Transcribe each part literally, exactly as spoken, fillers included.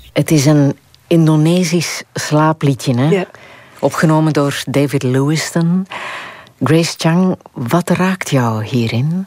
Het is een Indonesisch slaapliedje, hè? Ja. Opgenomen door David Lewiston. Grace Chang, wat raakt jou hierin?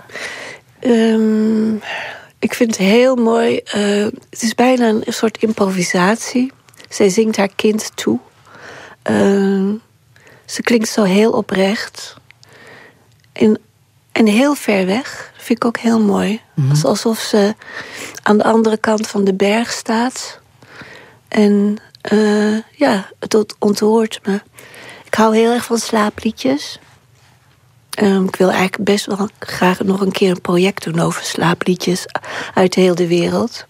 Um, ik vind het heel mooi. Uh, het is bijna een soort improvisatie. Zij zingt haar kind toe. Uh, ze klinkt zo heel oprecht. En, en heel ver weg. Dat vind ik ook heel mooi. Mm-hmm. Het is alsof ze aan de andere kant van de berg staat. En uh, ja, het ontroert me. Ik hou heel erg van slaapliedjes. Um, ik wil eigenlijk best wel graag nog een keer een project doen over slaapliedjes uit heel de wereld.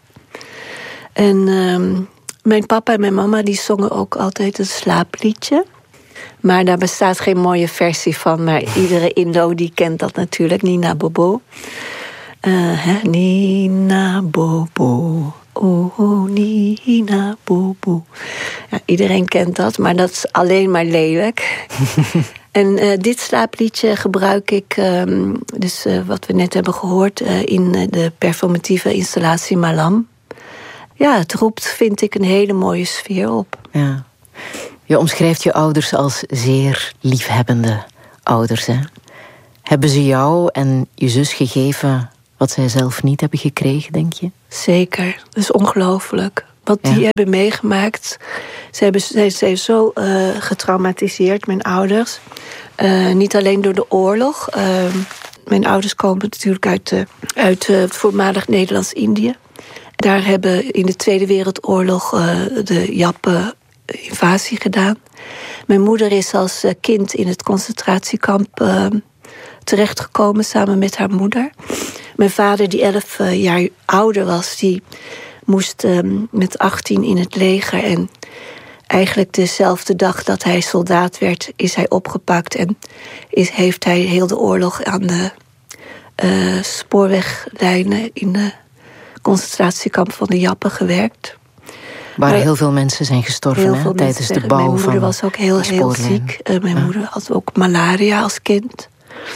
En um, mijn papa en mijn mama die zongen ook altijd een slaapliedje. Maar daar bestaat geen mooie versie van. Maar iedere Indo die kent dat natuurlijk, Nina Bobo. Uh, hè? Nina Bobo. Oh, oh, Nina Bobo. Ja, iedereen kent dat, maar dat is alleen maar lelijk. En uh, dit slaapliedje gebruik ik, um, dus uh, wat we net hebben gehoord, uh, in de performatieve installatie Malam. Ja, het roept, vind ik, een hele mooie sfeer op. Ja. Je omschrijft je ouders als zeer liefhebbende ouders, hè? Hebben ze jou en je zus gegeven wat zij zelf niet hebben gekregen, denk je? Zeker, dat is ongelooflijk. Wat die ja. hebben meegemaakt. Ze hebben, ze zijn zo uh, getraumatiseerd, mijn ouders. Uh, niet alleen door de oorlog. Uh, mijn ouders komen natuurlijk uit, uh, uit uh, het voormalig Nederlands-Indië. Daar hebben in de Tweede Wereldoorlog uh, de Jappen invasie gedaan. Mijn moeder is als uh, kind in het concentratiekamp uh, terechtgekomen samen met haar moeder. Mijn vader, die elf uh, jaar ouder was, die moest um, met achttien in het leger. En eigenlijk dezelfde dag dat hij soldaat werd, is hij opgepakt. En is, heeft hij heel de oorlog aan de uh, spoorweglijnen in de concentratiekamp van de Jappen gewerkt. Waar maar heel veel mensen zijn gestorven, hè, tijdens de bouw van. Mijn moeder was ook heel, heel ziek. Uh, mijn ja. moeder had ook malaria als kind.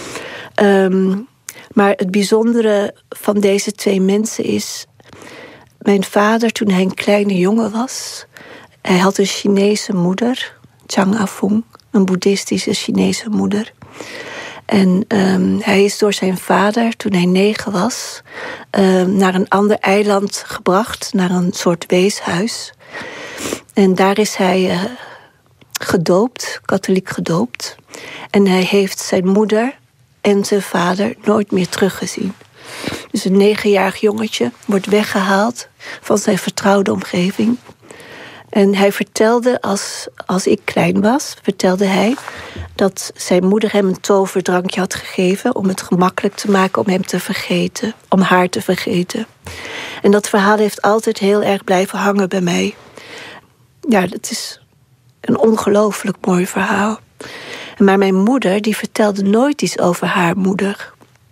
Um, maar het bijzondere van deze twee mensen is, mijn vader, toen hij een kleine jongen was, hij had een Chinese moeder, Chang Afung, een boeddhistische Chinese moeder. En um, hij is door zijn vader, toen hij negen was, um, naar een ander eiland gebracht, naar een soort weeshuis. En daar is hij uh, gedoopt, katholiek gedoopt. En hij heeft zijn moeder en zijn vader nooit meer teruggezien. Dus een negenjarig jongetje wordt weggehaald van zijn vertrouwde omgeving. En hij vertelde, als, als ik klein was, vertelde hij dat zijn moeder hem een toverdrankje had gegeven om het gemakkelijk te maken om hem te vergeten, om haar te vergeten. En dat verhaal heeft altijd heel erg blijven hangen bij mij. Ja, het is een ongelooflijk mooi verhaal. Maar mijn moeder, die vertelde nooit iets over haar moeder.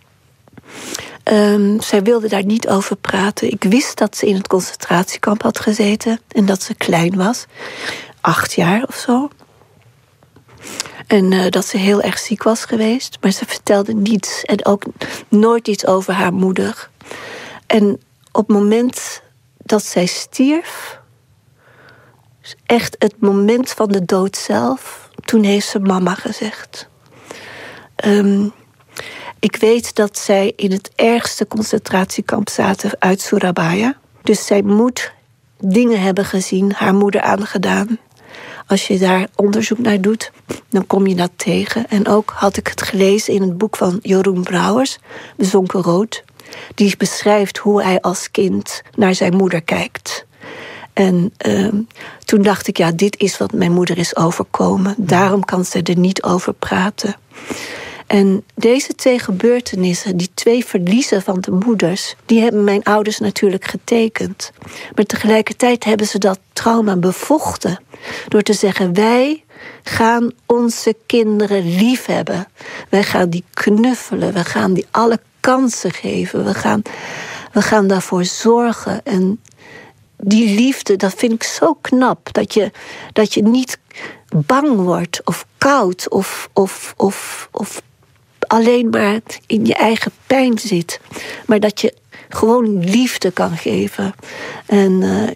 Um, zij wilde daar niet over praten. Ik wist dat ze in het concentratiekamp had gezeten en dat ze klein was. Acht jaar of zo. En uh, dat ze heel erg ziek was geweest. Maar ze vertelde niets. En ook nooit iets over haar moeder. En op het moment dat zij stierf, echt het moment van de dood zelf, toen heeft ze mama gezegd. Um, ik weet dat zij in het ergste concentratiekamp zaten uit Surabaya. Dus zij moet dingen hebben gezien, haar moeder aangedaan. Als je daar onderzoek naar doet, dan kom je dat tegen. En ook had ik het gelezen in het boek van Jeroen Brouwers, Bezonken Rood. Die beschrijft hoe hij als kind naar zijn moeder kijkt. En uh, toen dacht ik, ja, dit is wat mijn moeder is overkomen. Daarom kan ze er niet over praten. En deze twee gebeurtenissen, die twee verliezen van de moeders, die hebben mijn ouders natuurlijk getekend. Maar tegelijkertijd hebben ze dat trauma bevochten. Door te zeggen, wij gaan onze kinderen liefhebben. Wij gaan die knuffelen, we gaan die alle kansen geven. We gaan, we gaan daarvoor zorgen. En die liefde, dat vind ik zo knap. Dat je, dat je niet bang wordt of koud of, of, of, of alleen maar in je eigen pijn zit. Maar dat je gewoon liefde kan geven. En uh, ja,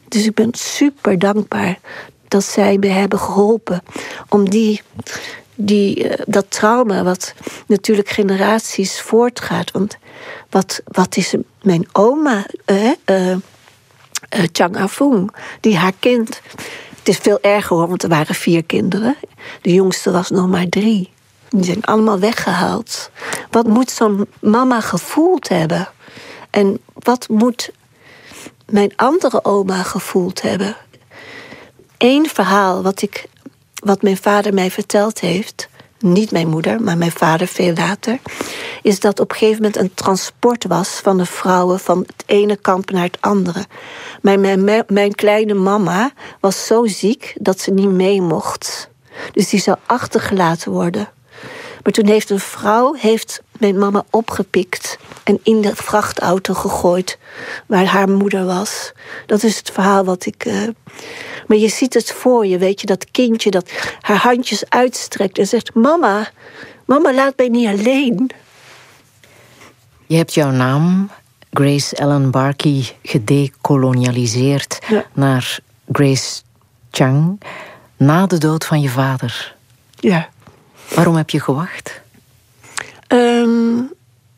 Dus ik ben super dankbaar dat zij me hebben geholpen om die, die, uh, dat trauma, wat natuurlijk generaties voortgaat. Want wat, wat is mijn oma, uh, uh, uh, Chang Afung, die haar kind... Het is veel erger hoor, want er waren vier kinderen. De jongste was nog maar drie. Die zijn allemaal weggehaald. Wat moet zo'n mama gevoeld hebben? En wat moet mijn andere oma gevoeld hebben? Eén verhaal wat, ik, wat mijn vader mij verteld heeft... niet mijn moeder, maar mijn vader veel later... is dat op een gegeven moment een transport was van de vrouwen... van het ene kamp naar het andere. Maar mijn, mijn, mijn kleine mama was zo ziek dat ze niet mee mocht. Dus die zou achtergelaten worden. Maar toen heeft een vrouw heeft mijn mama opgepikt... en in de vrachtauto gegooid waar haar moeder was. Dat is het verhaal wat ik... Uh... Maar je ziet het voor je, weet je, dat kindje dat haar handjes uitstrekt... en zegt, mama, mama, laat mij niet alleen. Je hebt jouw naam, Grace Ellen Barkey, gedekolonialiseerd... Ja. naar Grace Chang, na de dood van je vader. Ja. Waarom heb je gewacht? Um,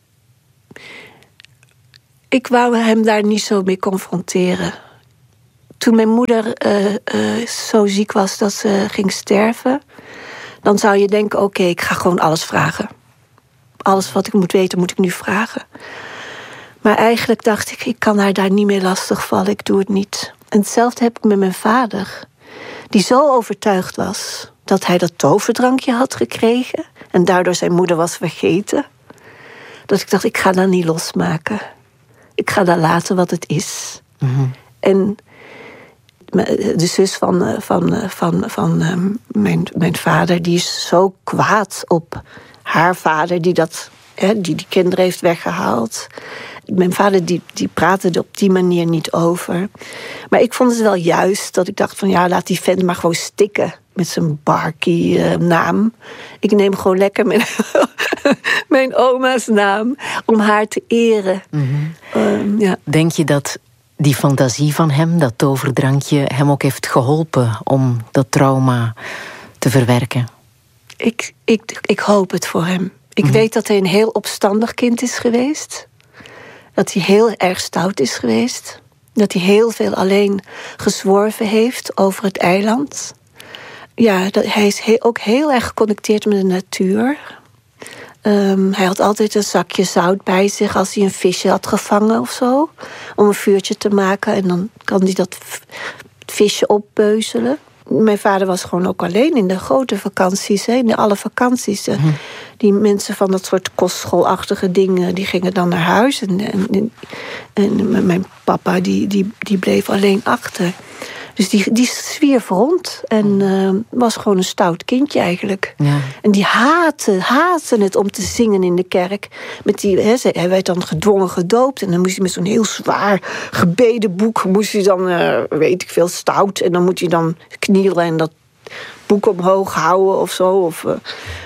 ik wou hem daar niet zo mee confronteren. Toen mijn moeder uh, uh, zo ziek was dat ze ging sterven... dan zou je denken, oké, okay, ik ga gewoon alles vragen. Alles wat ik moet weten, moet ik nu vragen. Maar eigenlijk dacht ik, ik kan haar daar niet meer lastigvallen. Ik doe het niet. En hetzelfde heb ik met mijn vader. Die zo overtuigd was dat hij dat toverdrankje had gekregen... en daardoor zijn moeder was vergeten... dat ik dacht, ik ga dat niet losmaken. Ik ga dat laten wat het is. Mm-hmm. En de zus van, van, van, van um, mijn, mijn vader... die is zo kwaad op haar vader... die dat, hè, die, die kinderen heeft weggehaald. Mijn vader die, die praatte er op die manier niet over. Maar ik vond het wel juist dat ik dacht van... ja, laat die vent maar gewoon stikken met zijn Barkey-naam. Uh, ik neem gewoon lekker mijn, mijn oma's naam om haar te eren. Mm-hmm. Um, ja. Denk je dat die fantasie van hem, dat toverdrankje... hem ook heeft geholpen om dat trauma te verwerken? Ik, ik, ik hoop het voor hem. Ik mm-hmm. weet dat hij een heel opstandig kind is geweest... dat hij heel erg stout is geweest. Dat hij heel veel alleen gezworven heeft over het eiland. Ja, dat, hij is heel, ook heel erg geconnecteerd met de natuur. Um, hij had altijd een zakje zout bij zich als hij een visje had gevangen of zo. Om een vuurtje te maken en dan kan hij dat visje oppeuzelen. Mijn vader was gewoon ook alleen in de grote vakanties, hè, in alle vakanties. Mm-hmm. Die mensen van dat soort kostschoolachtige dingen, die gingen dan naar huis. En, en, en mijn papa, die, die, die bleef alleen achter. Dus die, die zwierf rond en uh, was gewoon een stout kindje eigenlijk. Ja. En die haatte, haatte het om te zingen in de kerk. Met die, he, hij werd dan gedwongen gedoopt. En dan moest hij met zo'n heel zwaar gebedenboek... moest hij dan, uh, weet ik veel, stout. En dan moet hij dan knielen en dat boek omhoog houden of zo. Of, uh...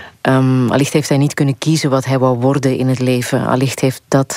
um, allicht heeft hij niet kunnen kiezen wat hij wou worden in het leven. Allicht heeft dat...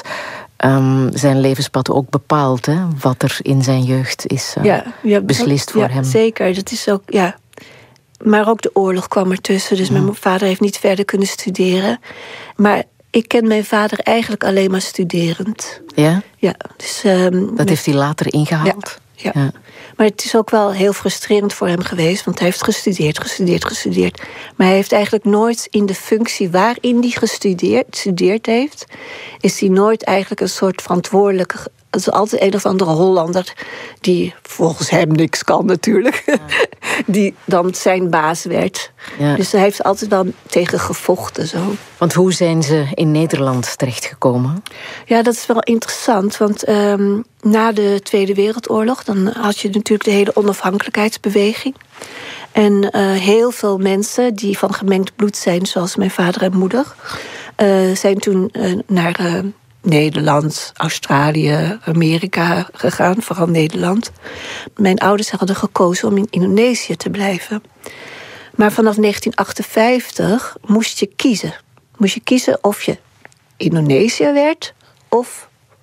Um, zijn levenspad ook bepaald, hè? Wat er in zijn jeugd is uh, ja, ja, beslist voor ja, hem. Zeker, dat is ook, ja. Maar ook de oorlog kwam ertussen, dus mm. mijn vader heeft niet verder kunnen studeren. Maar ik ken mijn vader eigenlijk alleen maar studerend. Ja? Ja. Dus, um, dat met... heeft hij later ingehaald? Ja, ja. ja. Maar het is ook wel heel frustrerend voor hem geweest... want hij heeft gestudeerd, gestudeerd, gestudeerd. Maar hij heeft eigenlijk nooit in de functie waarin hij gestudeerd gestudeerd heeft... is hij nooit eigenlijk een soort verantwoordelijke... Het is altijd een of andere Hollander die volgens hem niks kan natuurlijk. Ja. Die dan zijn baas werd. Ja. Dus hij heeft altijd wel tegen gevochten. Zo. Want hoe zijn ze in Nederland terechtgekomen? Ja, dat is wel interessant. Want um, na de Tweede Wereldoorlog... dan had je natuurlijk de hele onafhankelijkheidsbeweging. En uh, heel veel mensen die van gemengd bloed zijn... zoals mijn vader en moeder... Uh, zijn toen uh, naar... Uh, Nederland, Australië, Amerika gegaan, vooral Nederland. Mijn ouders hadden gekozen om in Indonesië te blijven. Maar vanaf negentien achtenvijftig moest je kiezen. Moest je kiezen of je Indonesiër werd of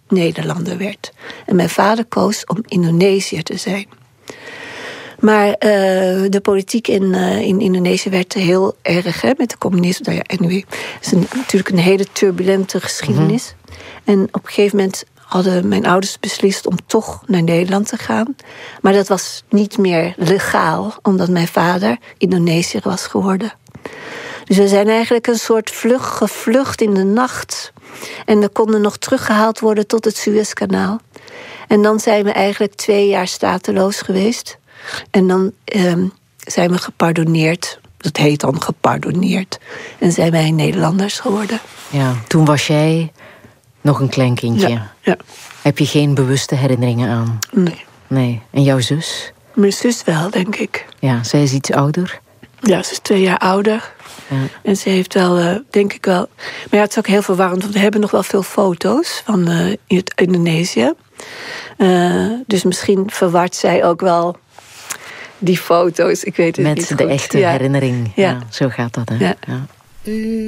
Nederlander werd. En mijn vader koos om Indonesiër te zijn. Maar uh, de politiek in, uh, in Indonesië werd heel erg, hè, met de communisme. Nou ja, anyway, het is een, natuurlijk een hele turbulente geschiedenis. Mm-hmm. En op een gegeven moment hadden mijn ouders beslist om toch naar Nederland te gaan. Maar dat was niet meer legaal, omdat mijn vader Indonesiër was geworden. Dus we zijn eigenlijk een soort vlucht gevlucht in de nacht. En we konden nog teruggehaald worden tot het Suezkanaal. En dan zijn we eigenlijk twee jaar stateloos geweest. En dan um, zijn we gepardonneerd. Dat heet dan gepardonneerd. En zijn wij Nederlanders geworden. Ja, toen was jij nog een klein kindje. Ja, ja. Heb je geen bewuste herinneringen aan? Nee. Nee. En jouw zus? Mijn zus wel, denk ik. Ja, zij is iets ouder? Ja, ze is twee jaar ouder. Ja. En ze heeft wel, uh, denk ik wel... Maar ja, het is ook heel verwarrend, want we hebben nog wel veel foto's van uh, Indonesië. Uh, dus misschien verwart zij ook wel die foto's. Ik weet het Met niet de goed. echte ja. herinnering. Ja. Ja, zo gaat dat, hè? Ja. Ja.